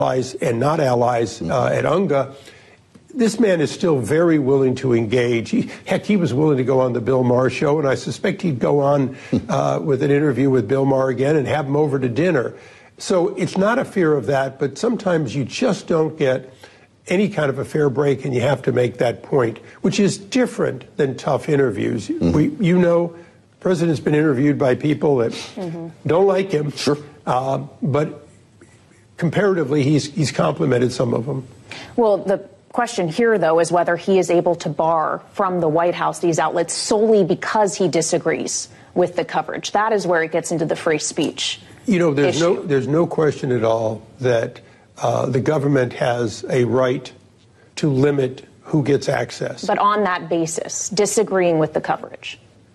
allies and not allies at UNGA, this man is still very willing to engage. He was willing to go on the Bill Maher show, and I suspect he'd go on with an interview with Bill Maher again and have him over to dinner. So it's not a fear of that, but sometimes you just don't get any kind of a fair break, and you have to make that point, which is different than tough interviews. The president's been interviewed by people that don't like him, but comparatively, he's complimented some of them. Well, the question here, though, is whether he is able to bar from the White House these outlets solely because he disagrees with the coverage. That is where it gets into the free speech. There's no question at all that the government has a right to limit who gets access. But on that basis, disagreeing with the coverage.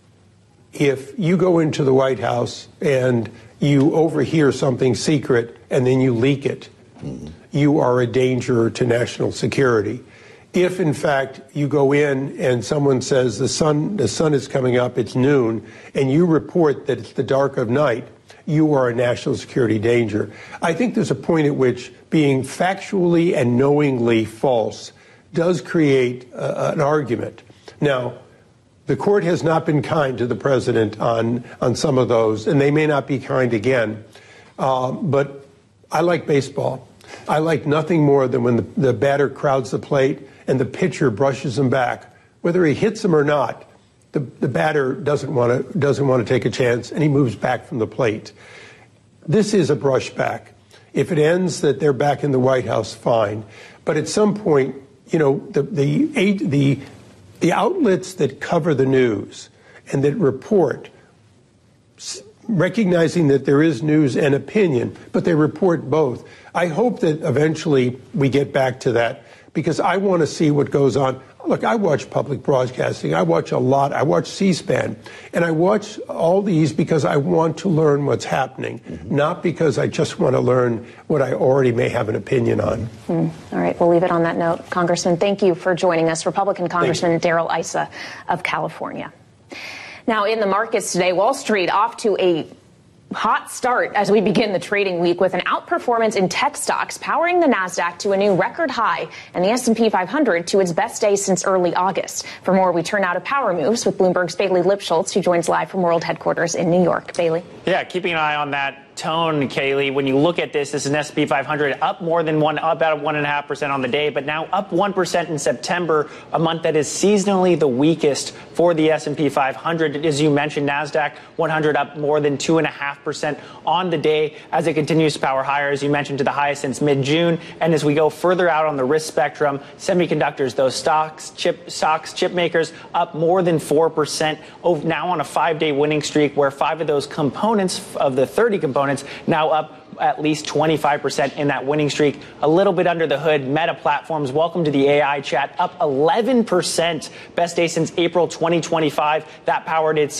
If you go into the White House and you overhear something secret and then you leak it, you are a danger to national security. If, in fact, you go in and someone says the sun is coming up, it's noon, and you report that it's the dark of night, you are a national security danger. I think there's a point at which being factually and knowingly false does create an argument. Now, the court has not been kind to the president on some of those, and they may not be kind again. But I like baseball. I like nothing more than when the batter crowds the plate and the pitcher brushes him back. Whether he hits him or not, the batter doesn't want to take a chance, and he moves back from the plate. This is a brushback. If it ends that they're back in the White House, fine. But at some point, the outlets that cover the news and that report, recognizing that there is news and opinion, but they report both. I hope that eventually we get back to that, because I want to see what goes on. Look, I watch public broadcasting. I watch a lot. I watch C-SPAN. And I watch all these because I want to learn what's happening, not because I just want to learn what I already may have an opinion on. All right, we'll leave it on that note. Congressman, thank you for joining us. Republican Congressman Darrell Issa of California. Now, in the markets today, Wall Street off to a hot start as we begin the trading week with an outperformance in tech stocks powering the Nasdaq to a new record high and the S&P 500 to its best day since early August. For more, we turn now to Power Moves with Bloomberg's Bailey Lipschultz, who joins live from World Headquarters in New York. Bailey. Yeah, keeping an eye on that tone, Kaylee. When you look at this is an S&P 500 up more than about 1.5% on the day, but now up 1% in September, a month that is seasonally the weakest for the S&P 500. As you mentioned, Nasdaq 100 up more than 2.5% on the day as it continues to power higher, as you mentioned, to the highest since mid-June. And as we go further out on the risk spectrum, semiconductors, those stocks, chip makers up more than 4%, now on a 5-day winning streak, where 5 of those components of the 30 components now up at least 25% in that winning streak. A little bit under the hood, Meta Platforms, welcome to the AI chat, up 11%, best day since April 2025. That powered its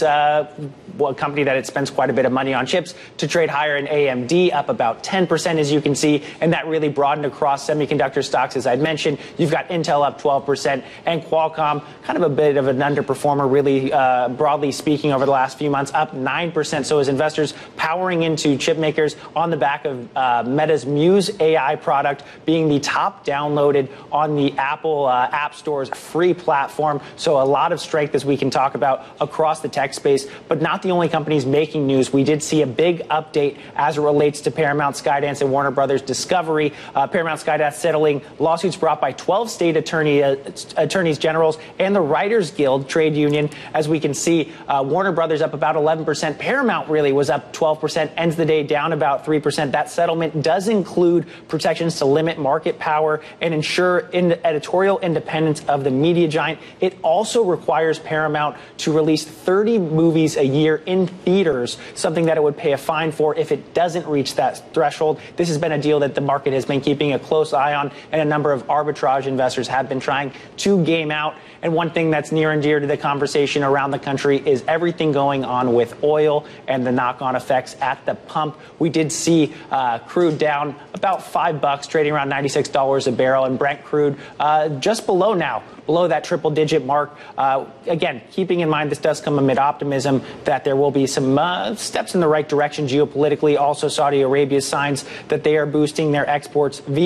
company that it spends quite a bit of money on chips to trade higher, in AMD, up about 10%, as you can see, and that really broadened across semiconductor stocks, as I mentioned. You've got Intel up 12%, and Qualcomm, kind of a bit of an underperformer, really, broadly speaking, over the last few months, up 9%. So as investors powering into chip makers on the back of Meta's Muse AI product being the top downloaded on the Apple App Store's free platform. So a lot of strength, as we can talk about, across the tech space, but not the only companies making news. We did see a big update as it relates to Paramount, Skydance, and Warner Brothers Discovery. Paramount, Skydance settling lawsuits brought by 12 state attorneys generals and the Writers Guild trade union. As we can see, Warner Brothers up about 11%. Paramount really was up 12%, ends the day down about 3%. That settlement does include protections to limit market power and ensure editorial independence of the media giant. It also requires Paramount to release 30 movies a year in theaters, something that it would pay a fine for if it doesn't reach that threshold. This has been a deal that the market has been keeping a close eye on, and a number of arbitrage investors have been trying to game out. And one thing that's near and dear to the conversation around the country is everything going on with oil and the knock-on effects at the pump. We did see see crude down about $5, trading around $96 a barrel, and Brent crude just below now, below that triple-digit mark. Again, keeping in mind this does come amid optimism that there will be some steps in the right direction geopolitically. Also, Saudi Arabia's signs that they are boosting their exports via